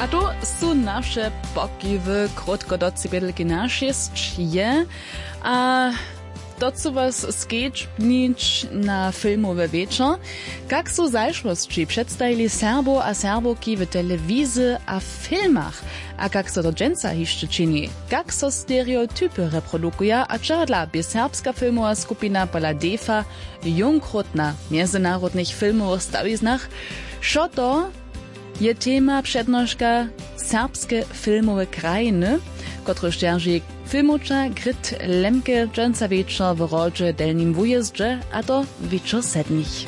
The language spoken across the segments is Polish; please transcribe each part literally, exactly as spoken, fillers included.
A to są nasze pokiwy krótko do cybiedelki na sześć je. A to co was skieč nič na filmowy wieczór. Jak są zajszłości przedstawili Serbo a Serboki w telewizji a filmach, a jak so to dżęca jeszcze czyni, jak so stereotypy reprodukuje, a czadla by serbska filmowa skupina pola Defa jungkrut na międzynarodnych filmowych stawiznach, szo to je tema przednożka serbskie filmowe krajiny, które ścierży filmucza Grit Lemke dżęca wieczór w rodzie delnim wujeździe, a to wieczór sedmich.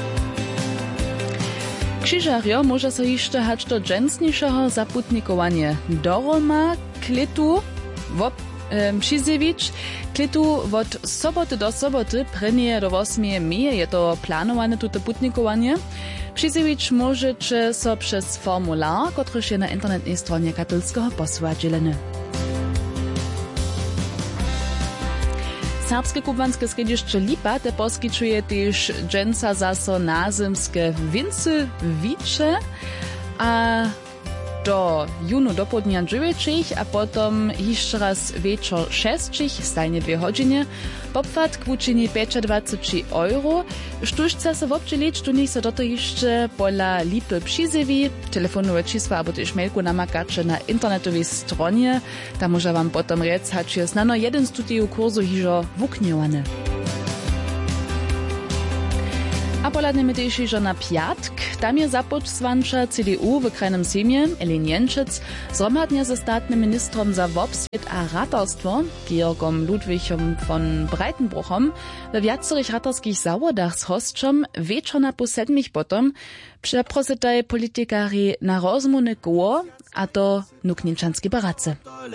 Krzyżario może so jeszcze hać do dżęsniejszego zaputnikowania doroma klitu wop Mšizevič, klitu od soboty do soboty, prenie do osmej meje je to planowane tute putnikowanie. Mšizevič możecie so przez formular, który się na internetnej stronie katolskiego posła dzieleny. Serbskie kubłanskie središće Lipa te poskyčuje też dżęca zaso nazymskie wincy wicze, a do junu do południa dziewięciu, a potom jeszcze raz wieczór sześciu, stajnie dwie godziny, popłat k wuczynie dwadzieścia euro. Sztuczce se w obdzielić, tu niech se do to jeszcze pola Lipy przyzywi, telefonowe czysła, albo też mailku namakacze na internetowej stronie. Tam może wam potom rec, hać jest na no jeden studiu kursu hiżo wukniewane. A poladniemy też jeszcze na piatk. Tam je započsvanča C D U w krajnym Sejmie, Elin Jenčic, zhromadnie ze statnym ministrom za wobswiet a ratarstwo, Georgom Ludwigom von Breitenbruchom, we wiacerich ratarskich zawodach z hostrzom wieczorna po sedmich potom przeprosytaj politykari na rozmowny koło, a to nukninczanskie barace.